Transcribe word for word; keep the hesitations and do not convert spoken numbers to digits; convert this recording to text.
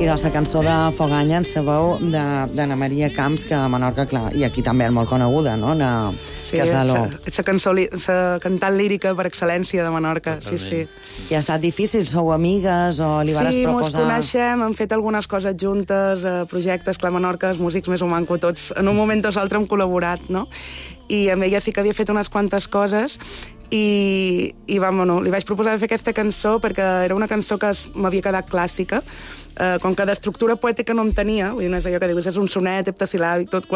de la cançó de Foganya en sabeu d'Anna Maria Camps, que a Menorca, clar, i aquí també és molt coneguda, no? Na, sí, que és de lo... és la cançó, la cantant lírica per excel·lència de Menorca. Totalment. Sí, sí. I ha estat difícil? Sou amigues o li vares sí, proposar... Sí, mos coneixem, hem fet algunes coses juntes, eh, projectes, clar, Menorca, els músics més o manco tots, en un moment o l'altre hem col·laborat, no? I amb ella sí que havia fet unes quantes coses i, i vam, bueno, li vaig proposar de fer aquesta cançó perquè era una cançó que m'havia quedat clàssica, eh, com que d'estructura poètica no en tenia, vull dir, no és allò que dius, és un sonet heptasilàbic, tot